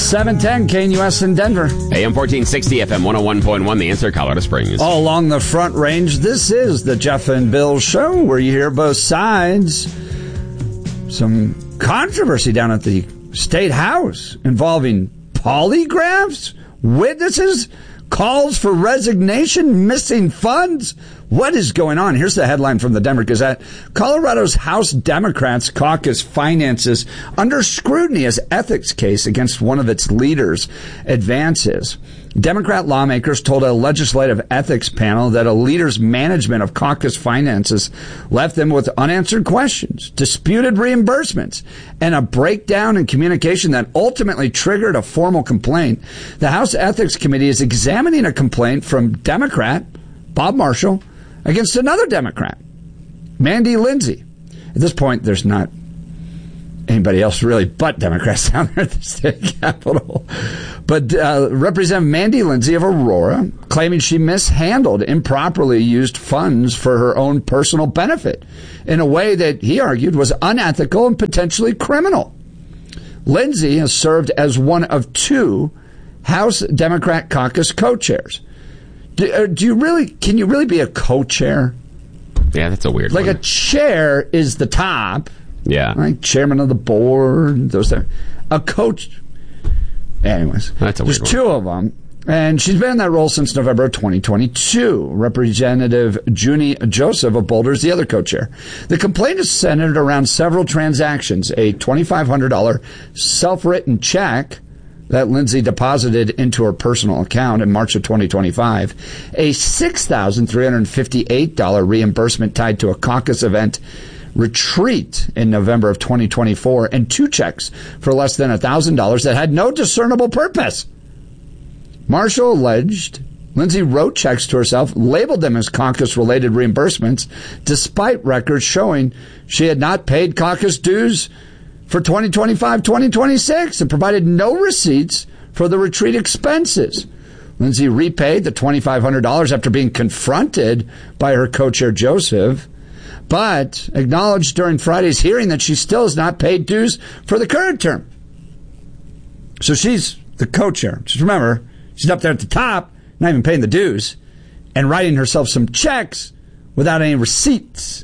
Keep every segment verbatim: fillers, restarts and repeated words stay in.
seven ten K N U S in Denver. A M fourteen sixty, F M one oh one point one, The Answer, Colorado Springs. All along the Front Range, this is the Jeff and Bill Show, where you hear both sides. Some controversy down at the State House involving polygraphs, witnesses, calls for resignation, missing funds. What is going on? Here's the headline from the Denver Gazette. Colorado's House Democrats caucus finances under scrutiny as ethics case against one of its leaders advances. Democrat lawmakers told a legislative ethics panel that a leader's management of caucus finances left them with unanswered questions, disputed reimbursements, and a breakdown in communication that ultimately triggered a formal complaint. The House Ethics Committee is examining a complaint from Democrat Bob Marshall against another Democrat, Mandy Lindsay. At this point, there's not anybody else really but Democrats down there at the state capitol. But uh, Representative Mandy Lindsay of Aurora claiming she mishandled, improperly used funds for her own personal benefit in a way that he argued was unethical and potentially criminal. Lindsay has served as one of two House Democrat caucus co-chairs. Do, uh, do you really, can you really be a co-chair? Yeah, that's a weird like one. Like a chair is the top. Yeah. Like chairman of the board, those there. A coach. Anyways, that's a weird there's two one. of them. And she's been in that role since November of twenty twenty-two. Representative Junie Joseph of Boulder is the other co-chair. The complaint is centered around several transactions. A twenty-five hundred dollars self-written check that Lindsay deposited into her personal account in March of twenty twenty-five. A six thousand three hundred fifty-eight dollars reimbursement tied to a caucus event retreat in November of twenty twenty-four, and two checks for less than one thousand dollars that had no discernible purpose. Marshall alleged Lindsay wrote checks to herself, labeled them as caucus-related reimbursements, despite records showing she had not paid caucus dues for twenty twenty-five twenty twenty-six and provided no receipts for the retreat expenses. Lindsay repaid the twenty-five hundred dollars after being confronted by her co-chair Joseph, but acknowledged during Friday's hearing that she still has not paid dues for the current term. So she's the co-chair. Just remember, she's up there at the top, not even paying the dues, and writing herself some checks without any receipts.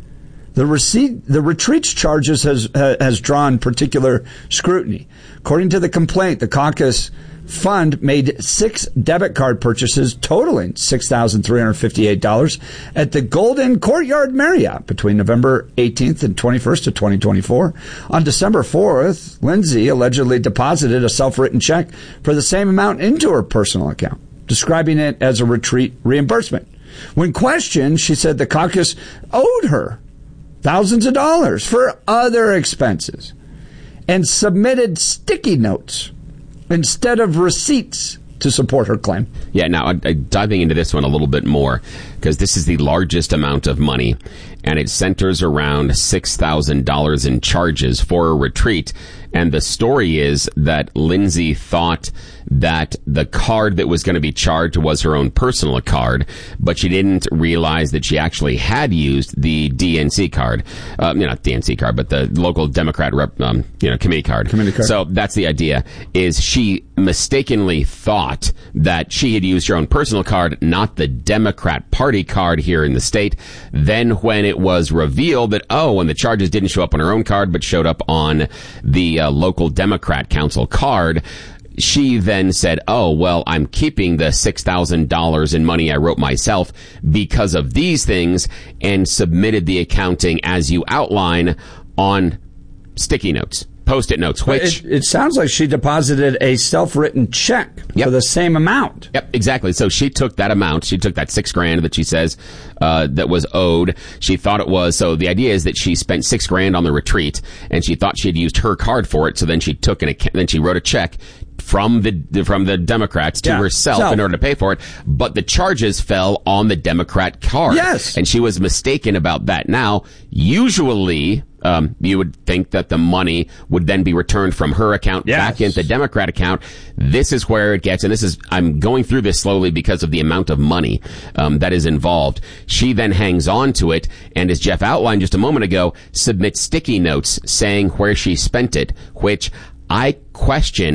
The receipt, the retreats charges has uh, has drawn particular scrutiny. According to the complaint, the caucus fund made six debit card purchases totaling six thousand three hundred fifty-eight dollars at the Golden Courtyard Marriott between November eighteenth and twenty-first of twenty twenty-four. On December fourth, Lindsay allegedly deposited a self-written check for the same amount into her personal account, describing it as a retreat reimbursement. When questioned, she said the caucus owed her thousands of dollars for other expenses and submitted sticky notes instead of receipts to support her claim. Yeah, now, uh, diving into this one a little bit more, because this is the largest amount of money, and it centers around six thousand dollars in charges for a retreat. And the story is that Lindsay thought that the card that was going to be charged was her own personal card, but she didn't realize that she actually had used the D N C card. Um, you know, not D N C card, but the local Democrat rep, um, you know, committee card. Committee card. So that's the idea, is she mistakenly thought that she had used her own personal card, not the Democrat Party card here in the state. Then when it was revealed that, oh, and the charges didn't show up on her own card, but showed up on the uh, local Democrat council card, she then said, oh, well, I'm keeping the six thousand dollars in money I wrote myself because of these things, and submitted the accounting as you outline on sticky notes, Post-it notes, which... It, it sounds like she deposited a self-written check yep. for the same amount. Yep, exactly. So she took that amount. She took that six grand that she says uh, that was owed. She thought it was... So the idea is that she spent six grand on the retreat, and she thought she had used her card for it, so then she took an then she wrote a check from the from the Democrats to yeah, herself self. in order to pay for it, but the charges fell on the Democrat card. Yes. And she was mistaken about that. Now, usually... Um, you would think that the money would then be returned from her account yes. back into the Democrat account. This is where it gets, and this is, I'm going through this slowly because of the amount of money um, that is involved. She then hangs on to it, and as Jeff outlined just a moment ago, submits sticky notes saying where she spent it, which I question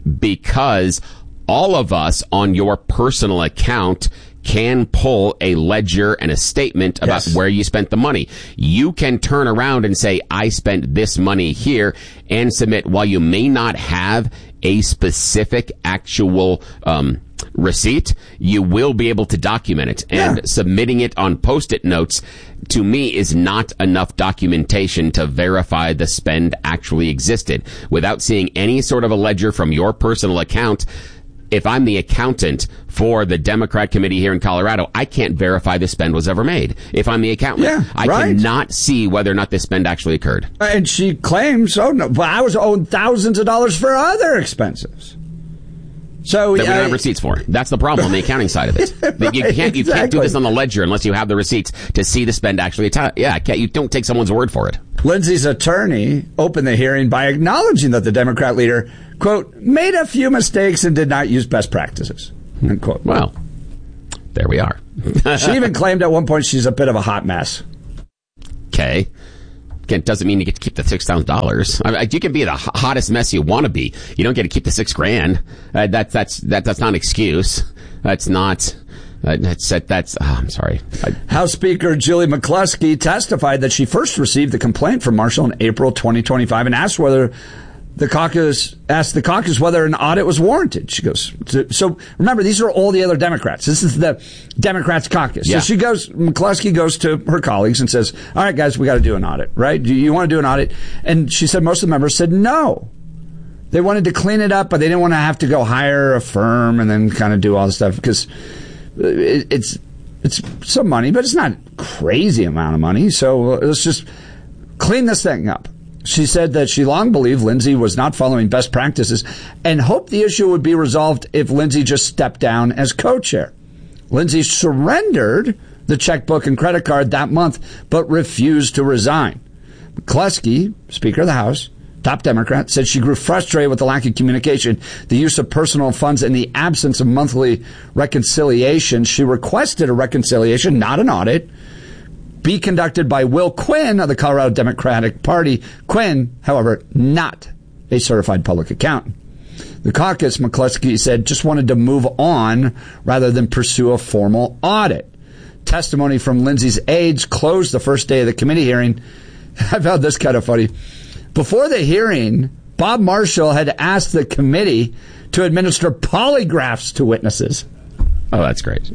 because all of us on your personal account can pull a ledger and a statement about yes. where you spent the money. You can turn around and say, I spent this money here, and submit. While you may not have a specific actual um, receipt, you will be able to document it. And yeah. submitting it on Post-it notes, to me, is not enough documentation to verify the spend actually existed. Without seeing any sort of a ledger from your personal account, if I'm the accountant for the Democrat committee here in Colorado, I can't verify the spend was ever made. If I'm the accountant, yeah, I right. cannot see whether or not this spend actually occurred. And she claims, oh no, but I was owed thousands of dollars for other expenses. So that we don't I, have receipts for. That's the problem on the accounting side of it. right, you can't you exactly. can't do this on the ledger unless you have the receipts to see the spend actually. Atta- yeah, can't, you don't take someone's word for it. Lindsay's attorney opened the hearing by acknowledging that the Democrat leader, quote, made a few mistakes and did not use best practices, unquote. Well, there we are. She even claimed at one point she's a bit of a hot mess. Okay. Again, doesn't mean you get to keep the six thousand dollars. I mean, you can be the hottest mess you want to be. You don't get to keep the six grand. Uh, that, that's that, that's not an excuse. That's not. Uh, that's that, that's. Oh, I'm sorry. I, House Speaker Julie McCluskey testified that she first received the complaint from Marshall in April twenty twenty-five and asked whether the caucus asked the caucus whether an audit was warranted. She goes, so remember, these are all the other Democrats. This is the Democrats caucus. Yeah. So she goes, McCluskey goes to her colleagues and says, all right, guys, we got to do an audit, right? Do you want to do an audit? And she said most of the members said no. They wanted to clean it up, but they didn't want to have to go hire a firm and then kind of do all this stuff because it's, it's some money, but it's not a crazy amount of money. So let's just clean this thing up. She said that she long believed Lindsay was not following best practices and hoped the issue would be resolved if Lindsay just stepped down as co-chair. Lindsay surrendered the checkbook and credit card that month, but refused to resign. McCluskey, Speaker of the House, top Democrat, said she grew frustrated with the lack of communication, the use of personal funds, and the absence of monthly reconciliation. She requested a reconciliation, not an audit, be conducted by Will Quinn of the Colorado Democratic Party. Quinn, however, not a certified public accountant. The caucus, McCluskey said, just wanted to move on rather than pursue a formal audit. Testimony from Lindsay's aides closed the first day of the committee hearing. I found this kind of funny. Before the hearing, Bob Marshall had asked the committee to administer polygraphs to witnesses. Oh, that's great.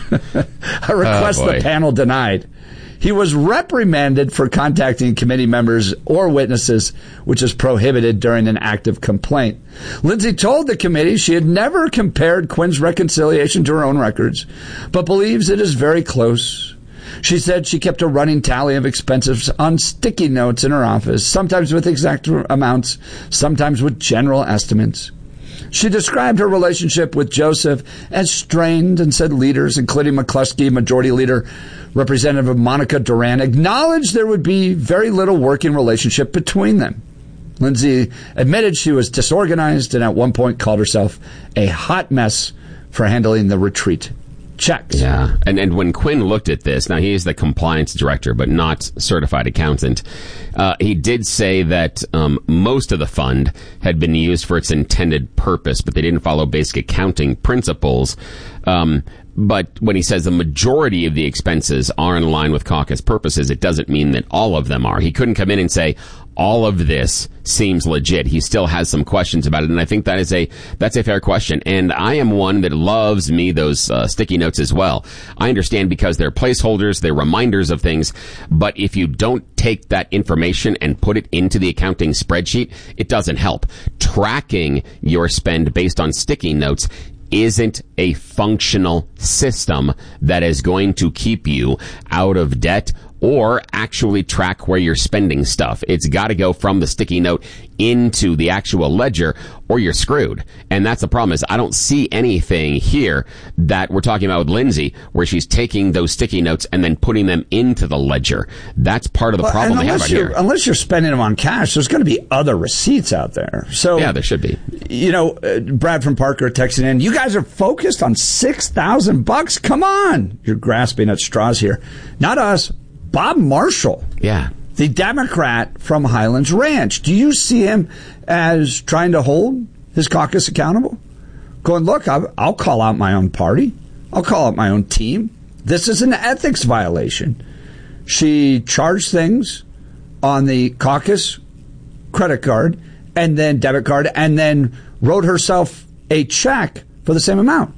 A request oh, the panel denied. He was reprimanded for contacting committee members or witnesses, which is prohibited during an active complaint. Lindsay told the committee she had never compared Quinn's reconciliation to her own records, but believes it is very close. She said she kept a running tally of expenses on sticky notes in her office, sometimes with exact amounts, sometimes with general estimates. She described her relationship with Joseph as strained and said leaders, including McCluskey, Majority Leader Representative Monica Duran, acknowledged there would be very little working relationship between them. Lindsay admitted she was disorganized and at one point called herself a hot mess for handling the retreat checks. Yeah, and and when Quinn looked at this, now he is the compliance director, but not certified accountant. Uh, he did say that um, most of the fund had been used for its intended purpose, but they didn't follow basic accounting principles. Um, but when he says the majority of the expenses are in line with caucus purposes, it doesn't mean that all of them are. He couldn't come in and say, all of this seems legit. He still has some questions about it, and I think that is a that's a fair question. And I am one that loves me those uh, sticky notes as well. I understand because they're placeholders, they're reminders of things, but if you don't take that information and put it into the accounting spreadsheet, it doesn't help. Tracking your spend based on sticky notes isn't a functional system that is going to keep you out of debt or actually track where you're spending stuff. It's got to go from the sticky note into the actual ledger or you're screwed. And that's the problem is I don't see anything here that we're talking about with Lindsay where she's taking those sticky notes and then putting them into the ledger. That's part of the well, problem they have out here. Unless you're spending them on cash, there's going to be other receipts out there. So yeah, there should be. You know, uh, Brad from Parker texting in, you guys are focused on six thousand bucks. Come on. You're grasping at straws here. Not us. Bob Marshall. Yeah. The Democrat from Highlands Ranch. Do you see him as trying to hold his caucus accountable? Going, look, I'll, I'll call out my own party. I'll call out my own team. This is an ethics violation. She charged things on the caucus credit card and then debit card and then wrote herself a check for the same amount.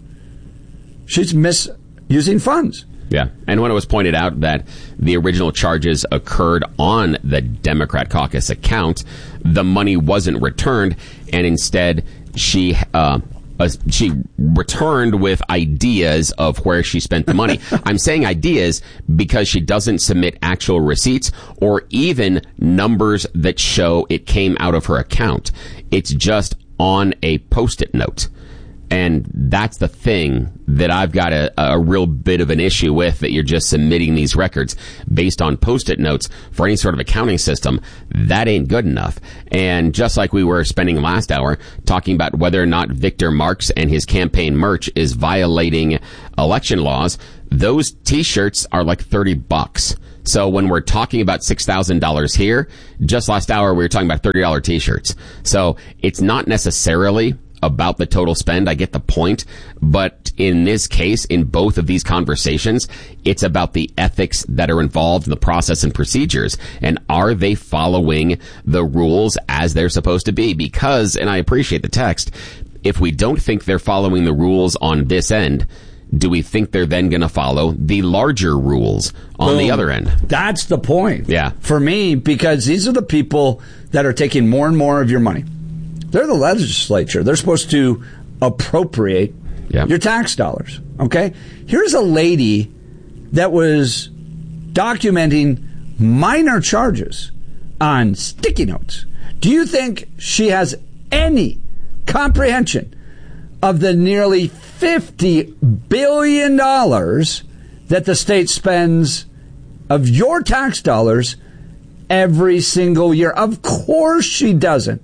She's misusing funds. Yeah. And when it was pointed out that the original charges occurred on the Democrat caucus account, the money wasn't returned, and instead she uh, uh, she returned with ideas of where she spent the money. I'm saying ideas because she doesn't submit actual receipts or even numbers that show it came out of her account. It's just on a Post-it note. And that's the thing that I've got a, a real bit of an issue with, that you're just submitting these records based on Post-it notes for any sort of accounting system. That ain't good enough. And just like we were spending last hour talking about whether or not Victor Marx and his campaign merch is violating election laws, those T-shirts are like thirty bucks. So when we're talking about six thousand dollars here, just last hour we were talking about thirty dollars T-shirts. So it's not necessarily about the total spend. I get the point. But in this case, in both of these conversations, it's about the ethics that are involved in the process and procedures. And are they following the rules as they're supposed to be? Because, and I appreciate the text, if we don't think they're following the rules on this end, do we think they're then going to follow the larger rules on Boom. The other end? That's the point. Yeah. For me, because these are the people that are taking more and more of your money. They're the legislature. They're supposed to appropriate yep. your tax dollars. Okay? Here's a lady that was documenting minor charges on sticky notes. Do you think she has any comprehension of the nearly fifty billion dollars that the state spends of your tax dollars every single year? Of course she doesn't.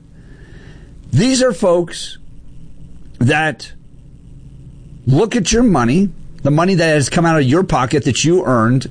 These are folks that look at your money, the money that has come out of your pocket that you earned,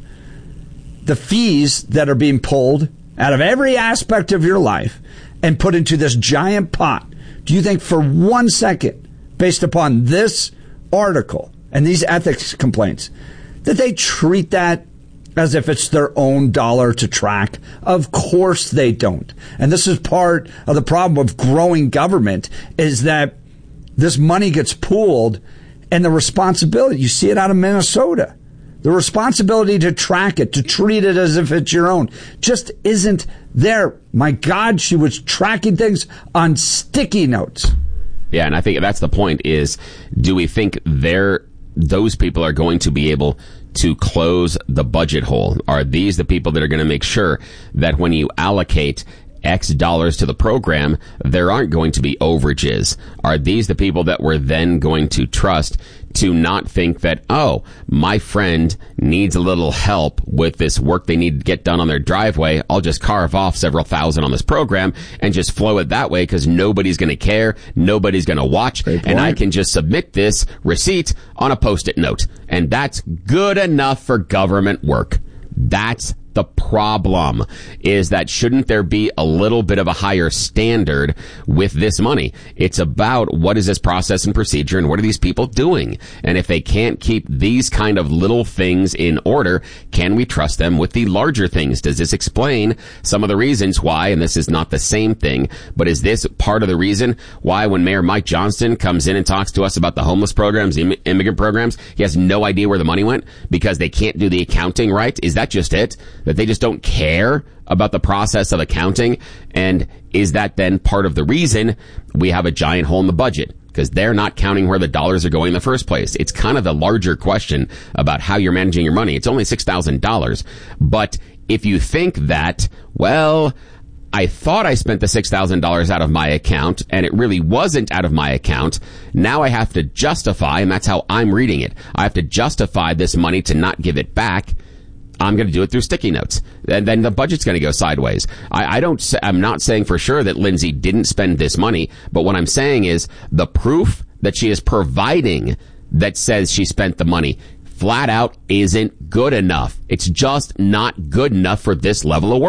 the fees that are being pulled out of every aspect of your life and put into this giant pot. Do you think for one second, based upon this article and these ethics complaints, that they treat that as if it's their own dollar to track? Of course they don't. And this is part of the problem of growing government, is that this money gets pooled and the responsibility, you see it out of Minnesota, the responsibility to track it, to treat it as if it's your own, just isn't there. My God, she was tracking things on sticky notes. Yeah, and I think that's the point, is do we think they're, those people are going to be able to close the budget hole? Are these the people that are going to make sure that when you allocate X dollars to the program, there aren't going to be overages? Are these the people that we're then going to trust to not think that, oh, my friend needs a little help with this work they need to get done on their driveway, I'll just carve off several thousand on this program and just flow it that way because nobody's going to care, nobody's going to watch, and I can just submit this receipt on a Post-it note. And that's good enough for government work. That's the problem, is that shouldn't there be a little bit of a higher standard with this money? It's about what is this process and procedure and what are these people doing? And if they can't keep these kind of little things in order, can we trust them with the larger things? Does this explain some of the reasons why, and this is not the same thing, but is this part of the reason why when Mayor Mike Johnston comes in and talks to us about the homeless programs, the immigrant programs, he has no idea where the money went because they can't do the accounting right? Is that just it? That they just don't care about the process of accounting? And is that then part of the reason we have a giant hole in the budget? Because they're not counting where the dollars are going in the first place. It's kind of the larger question about how you're managing your money. It's only six thousand dollars. But if you think that, well, I thought I spent the six thousand dollars out of my account, and it really wasn't out of my account, now I have to justify, and that's how I'm reading it, I have to justify this money to not give it back. I'm going to do it through sticky notes. And then the budget's going to go sideways. I, I don't, I'm not saying for sure that Lindsay didn't spend this money, but what I'm saying is the proof that she is providing that says she spent the money flat out isn't good enough. It's just not good enough for this level of work.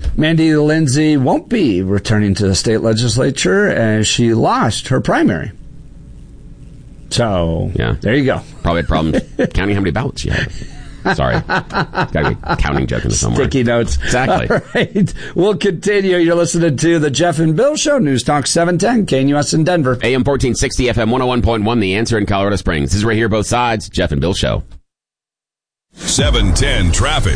Mandy Lindsay won't be returning to the state legislature as she lost her primary. So, yeah. There you go. Probably had problems counting how many ballots she had. Sorry. Got to be a counting joke in there somewhere. Sticky notes. Exactly. All right. We'll continue. You're listening to the Jeff and Bill Show, News Talk seven ten, K N U S in Denver. A M fourteen sixty, F M one oh one point one, The Answer in Colorado Springs. This is right here, both sides. Jeff and Bill Show. seven ten traffic.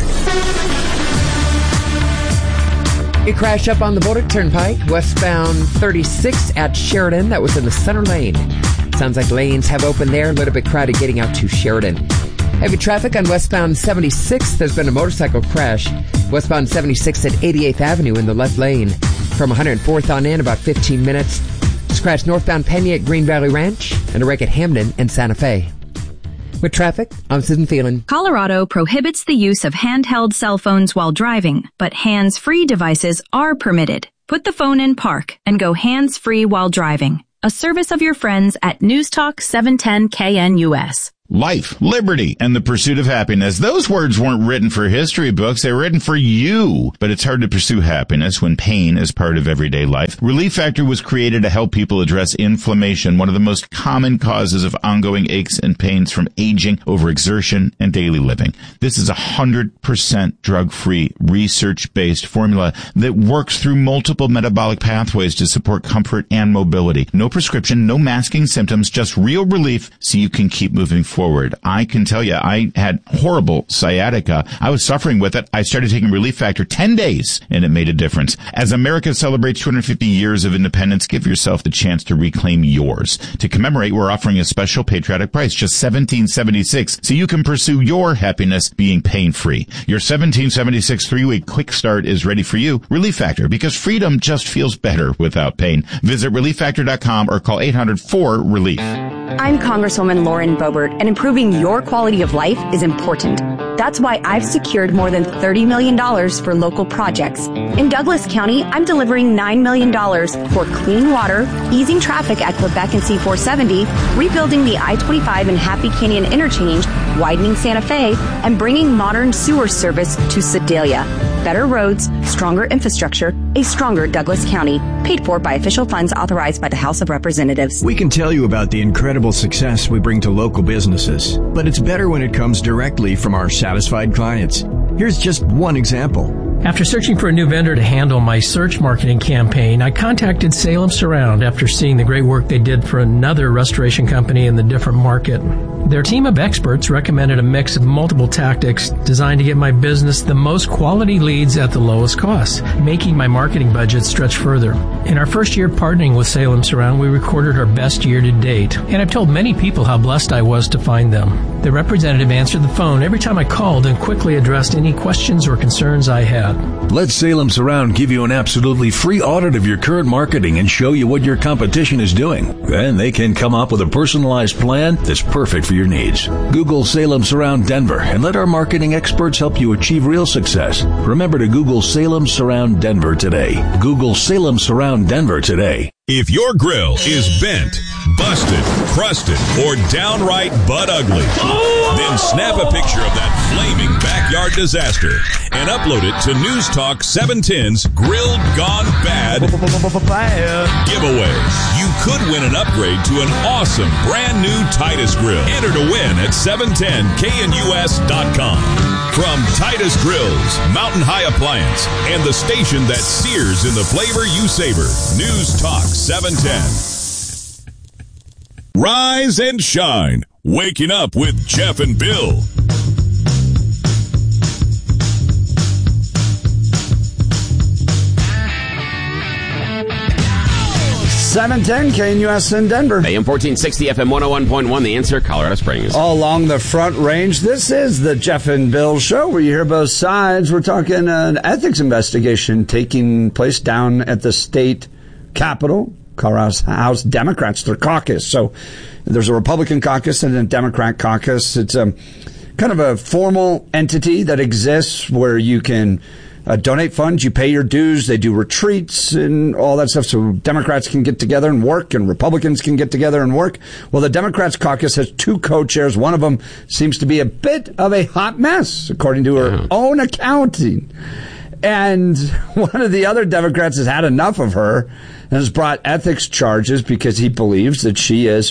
A crash up on the Boulder Turnpike, westbound thirty-six at Sheridan. That was in the center lane. Sounds like lanes have opened there. A little bit crowded getting out to Sheridan. Heavy traffic on westbound seventy-six. There's been a motorcycle crash. Westbound seventy-six at eighty-eighth Avenue in the left lane. From one hundred fourth on in, about fifteen minutes. Just crashed northbound Pena at Green Valley Ranch and a wreck at Hamden and Santa Fe. With traffic, I'm Susan Phelan. Colorado prohibits the use of handheld cell phones while driving, but hands-free devices are permitted. Put the phone in park and go hands-free while driving. A service of your friends at News Talk seven ten K N U S. Life, liberty, and the pursuit of happiness. Those words weren't written for history books. They were written for you. But it's hard to pursue happiness when pain is part of everyday life. Relief Factor was created to help people address inflammation, one of the most common causes of ongoing aches and pains from aging, overexertion, and daily living. This is a one hundred percent drug-free, research-based formula that works through multiple metabolic pathways to support comfort and mobility. No prescription, no masking symptoms, just real relief so you can keep moving forward. Forward. I can tell you, I had horrible sciatica. I was suffering with it. I started taking Relief Factor ten days, and it made a difference. As America celebrates two hundred fifty years of independence, give yourself the chance to reclaim yours. To commemorate, we're offering a special patriotic price, just seventeen seventy-six, so you can pursue your happiness being pain-free. Your seventeen seventy-six three-week quick start is ready for you. Relief Factor, because freedom just feels better without pain. Visit relief factor dot com or call eight hundred four relief. I'm Congresswoman Lauren Boebert, and improving your quality of life is important. That's why I've secured more than thirty million dollars for local projects. In Douglas County, I'm delivering nine million dollars for clean water, easing traffic at Quebec and C four seventy, rebuilding the I twenty-five and Happy Canyon interchange, widening Santa Fe, and bringing modern sewer service to Sedalia. Better roads, stronger infrastructure, a stronger Douglas County. Paid for by official funds authorized by the House of Representatives. We can tell you about the incredible success we bring to local businesses, but it's better when it comes directly from our satisfied clients. Here's just one example. After searching for a new vendor to handle my search marketing campaign, I contacted Salem Surround after seeing the great work they did for another restoration company in the different market. Their team of experts recommended a mix of multiple tactics designed to get my business the most quality leads at the lowest cost, making my marketing budget stretch further. In our first year partnering with Salem Surround, we recorded our best year to date, and I've told many people how blessed I was to find them. The representative answered the phone every time I called and quickly addressed any questions or concerns I had. Let Salem Surround give you an absolutely free audit of your current marketing and show you what your competition is doing. Then they can come up with a personalized plan that's perfect for your needs. Google Salem Surround Denver and let our marketing experts help you achieve real success. Remember to Google Salem Surround Denver today. Google Salem Surround Denver today. If your grill is bent, busted, crusted, or downright butt ugly, then snap a picture of that flaming backyard disaster and upload it to News Talk seven ten's Grilled Gone Bad giveaway. You could win an upgrade to an awesome brand new Titus grill. Enter to win at seven ten K N U S dot com. From Titus Grills, Mountain High Appliance, and the station that sears in the flavor you savor, News Talk seven ten. Rise and shine. Waking up with Jeff and Bill. seven ten K N U S in Denver. A M fourteen sixty, F M one oh one point one, The Answer, Colorado Springs. All along the Front Range, this is the Jeff and Bill Show, where you hear both sides. We're talking an ethics investigation taking place down at the state capitol, Colorado's House Democrats, their caucus. So there's a Republican caucus and a Democrat caucus. It's a kind of a formal entity that exists where you can Uh, donate funds, you pay your dues, they do retreats and all that stuff so Democrats can get together and work and Republicans can get together and work. Well, the Democrats caucus has two co-chairs. One of them seems to be a bit of a hot mess, according to her yeah. own accounting. And one of the other Democrats has had enough of her and has brought ethics charges because he believes that she is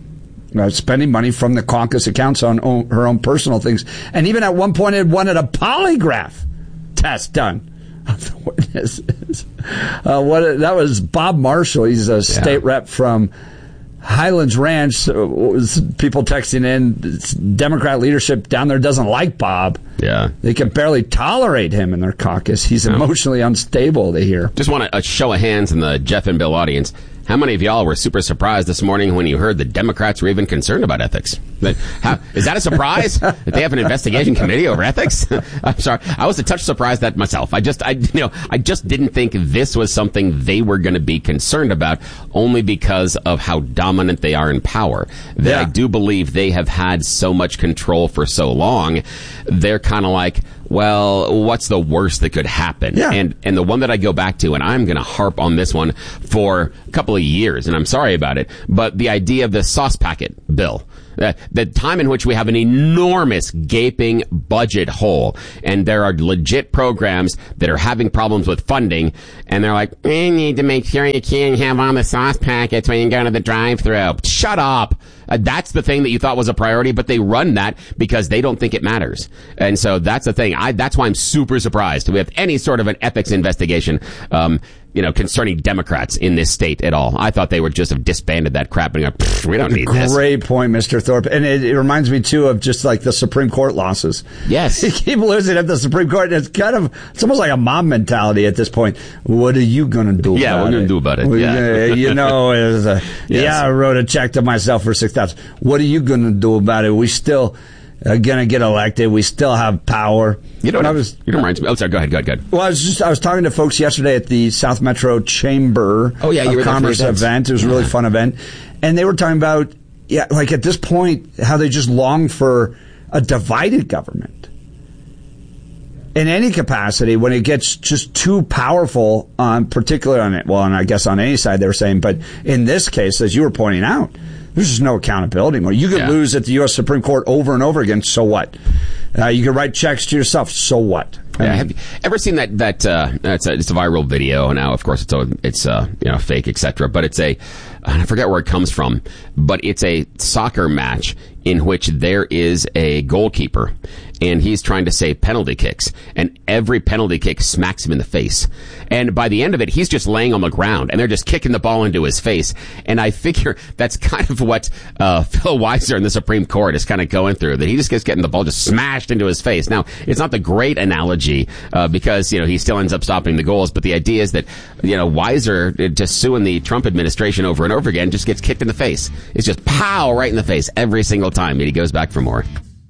uh, spending money from the caucus accounts on own, her own personal things. And even at one point had wanted a polygraph test done of the witnesses. Uh, what, that was Bob Marshall. He's a state yeah. rep from Highlands Ranch. So was people texting in, Democrat leadership down there doesn't like Bob. Yeah. They can barely tolerate him in their caucus. He's no. emotionally unstable, they hear. Just want a show of hands in the Jeff and Bill audience. How many of y'all were super surprised this morning when you heard the Democrats were even concerned about ethics? That, how, is that a surprise that they have an investigation committee over ethics? I'm sorry. I was a touch surprised at myself. I just, I, you know, I just didn't think this was something they were going to be concerned about only because of how dominant they are in power. That yeah. I do believe they have had so much control for so long. They're kind of like, well, what's the worst that could happen? Yeah. And and the one that I go back to, and I'm going to harp on this one for a couple of years, and I'm sorry about it, but the idea of the sauce packet bill. Uh, the time in which we have an enormous gaping budget hole, and there are legit programs that are having problems with funding, and they're like, we need to make sure you can't have all the sauce packets when you go to the drive-thru. Shut up. Uh, that's the thing that you thought was a priority, but they run that because they don't think it matters. And so that's the thing. I, that's why I'm super surprised with any sort of an ethics investigation, um, you know, concerning Democrats in this state at all. I thought they would just have disbanded that crap and go, we don't need this. Great point, Mister Thorpe. And it, it reminds me, too, of just like the Supreme Court losses. Yes. You keep losing at the Supreme Court. And it's kind of, it's almost like a mob mentality at this point. What are you going to do yeah, about it? Yeah, what are you going to do about it? Well, yeah. You know, it was a, yes. yeah, I wrote a check to myself for six thousand dollars. What are you going to do about it? We still are going to get elected. We still have power. You don't. I was, you don't remind me. Oh, sorry. Go ahead. Go ahead. Go ahead. Well, I was just I was talking to folks yesterday at the South Metro Chamber oh, yeah, you of were Commerce event. It was a really yeah. fun event, and they were talking about yeah, like at this point, how they just long for a divided government in any capacity when it gets just too powerful, on particularly on it. Well, and I guess on any side they were saying, but in this case, as you were pointing out, there's just no accountability anymore. You could yeah. lose at the U S Supreme Court over and over again. So what? Uh, you can write checks to yourself. So what? I yeah, mean, have you ever seen that? That uh, it's a, it's a viral video now. Of course, it's a, it's uh, you know fake, et cetera. But it's a I forget where it comes from. But it's a soccer match in which there is a goalkeeper, and he's trying to save penalty kicks, and every penalty kick smacks him in the face. And by the end of it, he's just laying on the ground, and they're just kicking the ball into his face. And I figure that's kind of what uh, Phil Weiser in the Supreme Court is kind of going through, that he just gets getting the ball just smashed into his face. Now, it's not the great analogy uh, because, you know, he still ends up stopping the goals, but the idea is that, you know, Weiser just suing the Trump administration over and over again just gets kicked in the face. It's just pow right in the face every single time, and he goes back for more.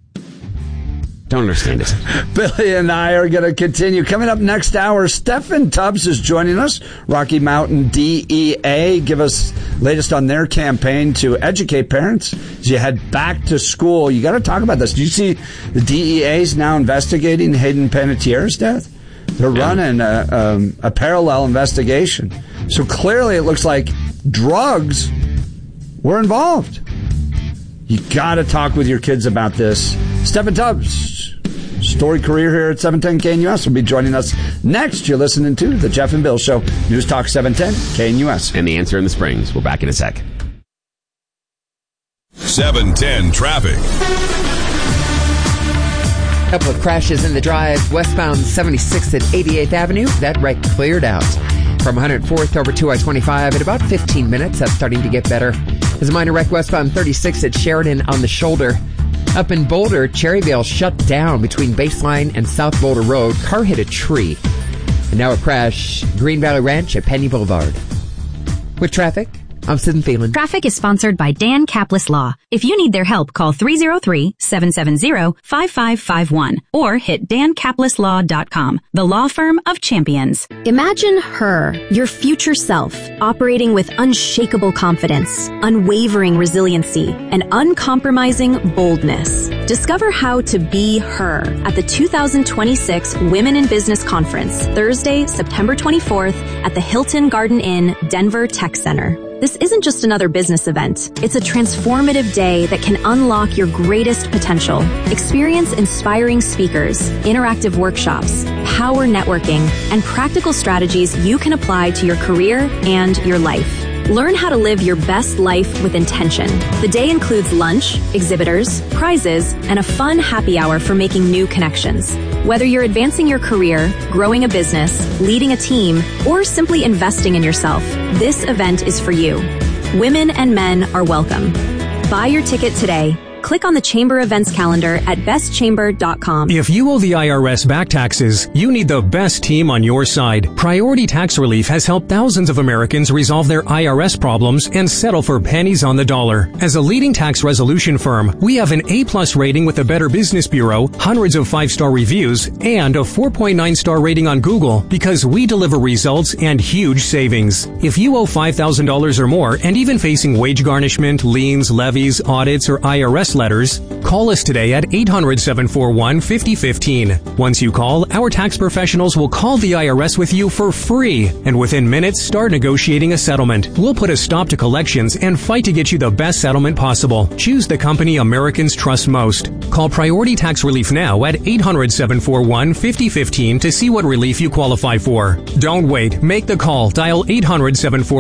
Don't understand it. Billy and I are going to continue. Coming up next hour, Stephen Tubbs is joining us. Rocky Mountain D E A. Give us latest on their campaign to educate parents as you head back to school. You got to talk about this. Do you see the D E A is now investigating Hayden Panettiere's death? They're yeah. running a, um, a parallel investigation. So clearly it looks like drugs were involved. You got to talk with your kids about this. Stephen Tubbs, storied career here at seven ten K N U S, will be joining us next. You're listening to The Jeff and Bill Show, News Talk seven ten K N U S. And The Answer in the Springs. We're back in a sec. seven ten traffic. Couple of crashes in the drive, westbound seventy-sixth at eighty-eighth Avenue. That wreck cleared out. From one hundred fourth over to I twenty-five in about fifteen minutes. That's starting to get better. There's a minor wreck westbound thirty-six at Sheridan on the shoulder. Up in Boulder, Cherryvale shut down between Baseline and South Boulder Road. Car hit a tree. And now a crash, Green Valley Ranch at Penny Boulevard. With traffic, I'm Sid Phelan. Traffic is sponsored by Dan Caplis Law. If you need their help, call three oh three, seven seven zero, five five five one or hit dan caplis law dot com, the law firm of champions. Imagine her, your future self, operating with unshakable confidence, unwavering resiliency, and uncompromising boldness. Discover how to be her at the two thousand twenty-six Women in Business Conference, Thursday, September twenty-fourth at the Hilton Garden Inn, Denver Tech Center. This isn't just another business event. It's a transformative day that can unlock your greatest potential. Experience inspiring speakers, interactive workshops, power networking, and practical strategies you can apply to your career and your life. Learn how to live your best life with intention. The day includes lunch, exhibitors, prizes, and a fun happy hour for making new connections. Whether you're advancing your career, growing a business, leading a team, or simply investing in yourself, this event is for you. Women and men are welcome. Buy your ticket today. Click on the Chamber events calendar at best chamber dot com. If you owe the I R S back taxes, you need the best team on your side. Priority Tax Relief has helped thousands of Americans resolve their I R S problems and settle for pennies on the dollar. As a leading tax resolution firm, we have an A-plus rating with the Better Business Bureau, hundreds of five-star reviews, and a four point nine star rating on Google because we deliver results and huge savings. If you owe five thousand dollars or more and even facing wage garnishment, liens, levies, audits, or I R S letters, call us today at eight hundred, seven four one, five oh one five. Once you call, our tax professionals will call the I R S with you for free, and within minutes start negotiating a settlement. We'll put a stop to collections and fight to get you the best settlement possible. Choose the company Americans trust most. Call Priority Tax Relief now at eight hundred, seven four one, five oh one five to see what relief you qualify for. Don't wait. Make the call. Dial eight hundred, seven four one,